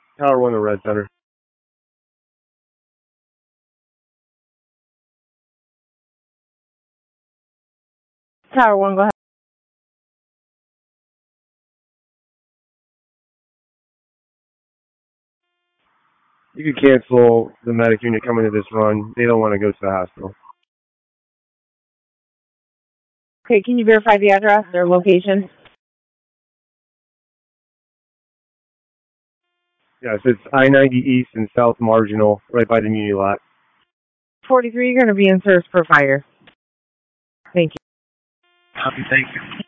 Tower 1 to Red Center. Tower 1, go ahead. You could cancel the medic unit coming to this run. They don't want to go to the hospital. Okay, can you verify the address or location? Yes, it's I-90 East and South Marginal, right by the Muni lot. 43, you're going to be in search for fire. Thank you. Thank you.